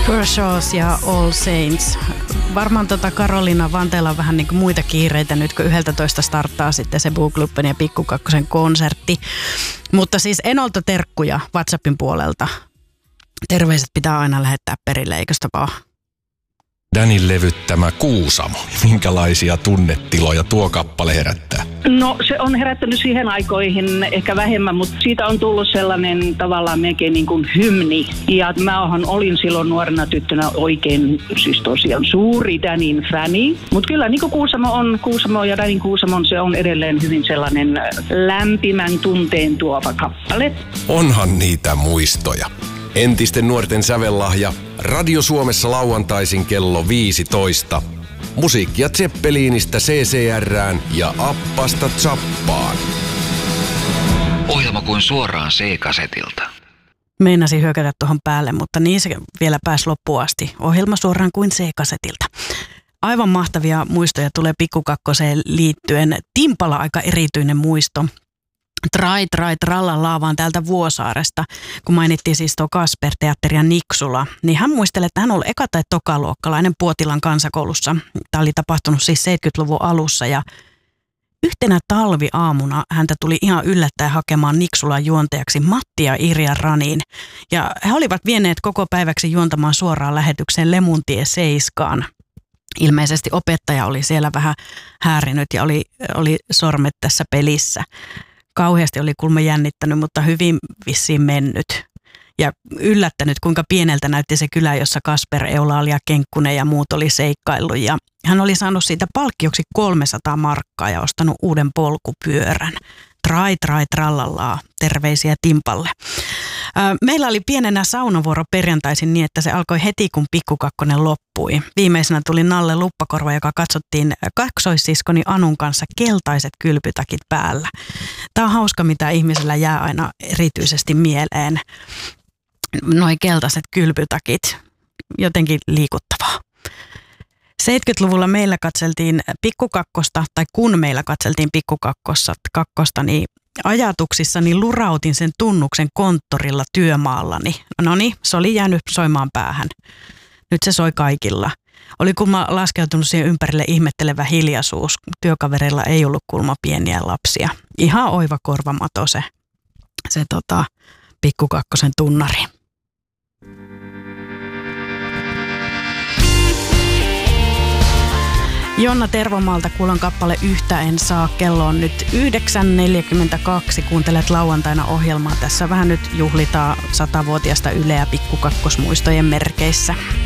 Kershaws ja All Saints. Varmaan Karoliina Vanteella on vähän niin kuin muita kiireitä nyt, kun 11 starttaa sitten se Booklubben ja Pikku Kakkosen konsertti. Mutta siis Enolta terkkuja WhatsAppin puolelta. Terveiset pitää aina lähettää perille, eikö sitä vaan? Danin levyttämä Kuusamo. Minkälaisia tunnetiloja tuo kappale herättää? No se on herättänyt siihen aikoihin ehkä vähemmän, mutta siitä on tullut sellainen tavallaan melkein niin kuin hymni. Ja mä olin silloin nuorena tyttönä oikein, siis tosiaan suuri Danin fäni. Mutta kyllä niin kuin Kuusamo ja Danin Kuusamon se on edelleen hyvin sellainen lämpimän tunteen tuova kappale. Onhan niitä muistoja. Entisten nuorten sävellahja. Radio Suomessa lauantaisin kello 15. Musiikkia Zeppeliinistä CCR:ään ja Appasta Zappaan. Ohjelma kuin suoraan C-kasetilta. Meinasin hyökätä tuohon päälle, mutta niin se vielä pääsi loppuun asti. Ohjelma suoraan kuin C-kasetilta. Aivan mahtavia muistoja tulee Pikku Kakkoseen liittyen. Timpala aika erityinen muisto. Trai trallallaa vaan täältä Vuosaaresta, kun mainittiin siis tuo Kasper-teatteri ja Niksula, niin hän muistelee, että hän on ollut eka- tai tokaluokkalainen Puotilan kansakoulussa. Tämä oli tapahtunut siis 70-luvun alussa ja yhtenä talviaamuna häntä tuli ihan yllättäen hakemaan Niksulan juontajaksi Matti ja Irja Raniin. Ja he olivat vieneet koko päiväksi juontamaan suoraan lähetykseen Lemuntie 7. Ilmeisesti opettaja oli siellä vähän häärinyt ja oli sormet tässä pelissä. Kauheasti oli kulma jännittänyt, mutta hyvin vissiin mennyt. Ja yllättänyt, kuinka pieneltä näytti se kylä, jossa Kasper, Eulaali ja Kenkkunen ja muut oli seikkaillut. Ja hän oli saanut siitä palkkioksi 300 markkaa ja ostanut uuden polkupyörän. Trai trallallaa. Terveisiä Timpalle. Meillä oli pienenä saunavuoro perjantaisin niin, että se alkoi heti, kun Pikku Kakkonen loppui. Viimeisenä tuli Nalle Luppakorva, joka katsottiin kaksoissiskoni Anun kanssa keltaiset kylpytakit päällä. Tämä on hauska, mitä ihmisellä jää aina erityisesti mieleen. Noi keltaiset kylpytakit, jotenkin liikuttavaa. 70-luvulla meillä katseltiin Pikku Kakkosta, tai kun meillä katseltiin Pikku Kakkosta, niin ajatuksissani lurautin sen tunnuksen konttorilla työmaallani. No niin, se oli jäänyt soimaan päähän. Nyt se soi kaikilla. Oli kulma laskeutunut siihen ympärille ihmettelevä hiljaisuus. Työkavereilla ei ollut kulma pieniä lapsia. Ihan oiva korvamato se Pikku Kakkosen tunnari. Jonna Tervomaalta kuulon kappale Yhtä en saa. Kello on nyt 9.42. Kuuntelet lauantaina ohjelmaa. Tässä vähän nyt juhlitaan 100-vuotiaasta Yleä Pikku Kakkosmuistojen merkeissä.